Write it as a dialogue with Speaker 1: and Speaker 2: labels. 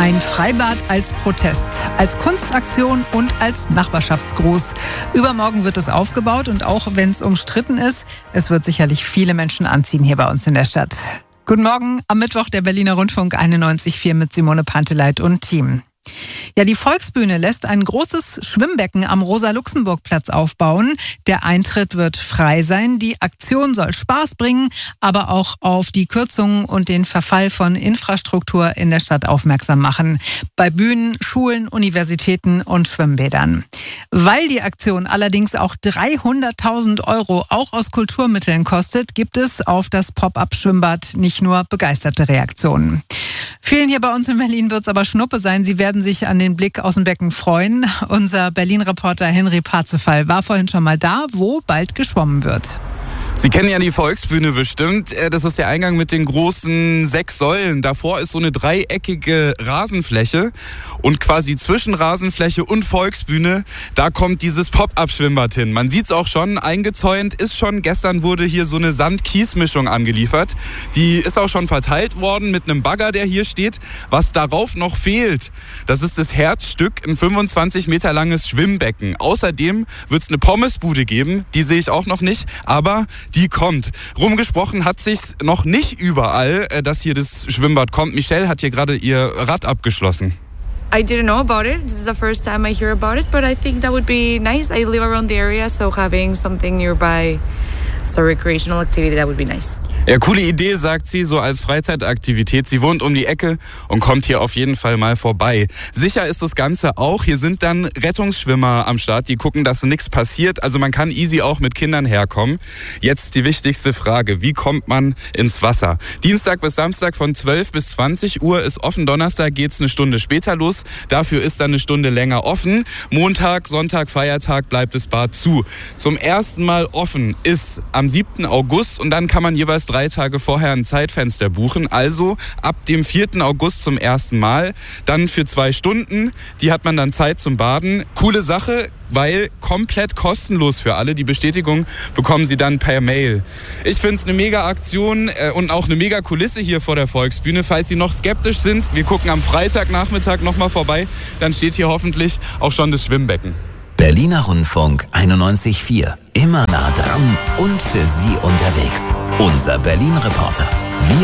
Speaker 1: Ein Freibad als Protest, als Kunstaktion und als Nachbarschaftsgruß. Übermorgen wird es aufgebaut und auch wenn es umstritten ist, es wird sicherlich viele Menschen anziehen hier bei uns in der Stadt. Guten Morgen, am Mittwoch der Berliner Rundfunk 91,4 mit Simone Panteleit und Team. Ja, die Volksbühne lässt ein großes Schwimmbecken am Rosa-Luxemburg-Platz aufbauen. Der Eintritt wird frei sein. Die Aktion soll Spaß bringen, aber auch auf die Kürzungen und den Verfall von Infrastruktur in der Stadt aufmerksam machen. Bei Bühnen, Schulen, Universitäten und Schwimmbädern. Weil die Aktion allerdings auch 300.000 € auch aus Kulturmitteln kostet, gibt es auf das Pop-up-Schwimmbad nicht nur begeisterte Reaktionen. Vielen hier bei uns in Berlin wird es aber Schnuppe sein. Sie werden sich an den Blick aus dem Becken freuen. Unser Berlin-Reporter Henry Parzefall war vorhin schon mal da, wo bald geschwommen wird.
Speaker 2: Sie kennen ja die Volksbühne bestimmt. Das ist der Eingang mit den großen 6 Säulen. Davor ist so eine dreieckige Rasenfläche. Und quasi zwischen Rasenfläche und Volksbühne, da kommt dieses Pop-up-Schwimmbad hin. Man sieht es auch schon, eingezäunt ist schon. Gestern wurde hier so eine Sand-Kies-Mischung angeliefert. Die ist auch schon verteilt worden mit einem Bagger, der hier steht. Was darauf noch fehlt, das ist das Herzstück, ein 25 Meter langes Schwimmbecken. Außerdem wird es eine Pommesbude geben. Die sehe ich auch noch nicht, aber die kommt. Rumgesprochen hat sich's noch nicht überall, dass hier das Schwimmbad kommt. Michelle hat hier gerade ihr Rad abgeschlossen.
Speaker 3: I didn't know about it. This is the first time I hear about it, but I think that would be nice. I live around the area, so having something nearby as a recreational activity, that would be nice.
Speaker 2: Ja, coole Idee, sagt sie, so als Freizeitaktivität. Sie wohnt um die Ecke und kommt hier auf jeden Fall mal vorbei. Sicher ist das Ganze auch. Hier sind dann Rettungsschwimmer am Start, die gucken, dass nichts passiert. Also man kann easy auch mit Kindern herkommen. Jetzt die wichtigste Frage. Wie kommt man ins Wasser? Dienstag bis Samstag von 12 bis 20 Uhr ist offen. Donnerstag geht's eine Stunde später los. Dafür ist dann eine Stunde länger offen. Montag, Sonntag, Feiertag bleibt das Bad zu. Zum ersten Mal offen ist am 7. August und dann kann man jeweils 3 Tage vorher ein Zeitfenster buchen. Also ab dem 4. August zum ersten Mal. Dann für 2 Stunden. Die hat man dann Zeit zum Baden. Coole Sache, weil komplett kostenlos für alle. Die Bestätigung bekommen Sie dann per Mail. Ich finde es eine mega Aktion und auch eine mega Kulisse hier vor der Volksbühne. Falls Sie noch skeptisch sind, wir gucken am Freitagnachmittag nochmal vorbei. Dann steht hier hoffentlich auch schon das Schwimmbecken.
Speaker 4: Berliner Rundfunk 91,4. Immer nah dran und für Sie unterwegs. Unser Berlin-Reporter.